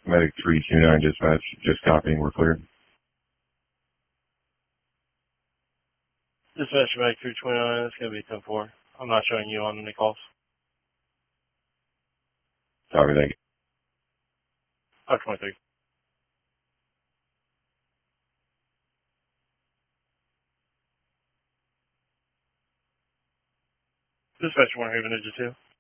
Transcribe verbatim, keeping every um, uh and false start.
Medic three two nine dispatch, just copying, we're cleared. Dispatch Medic three two nine, it's going to be ten four. I'm not showing you on any calls. Copy, thank you. five twenty-three. Dispatch one Haven Ninja two.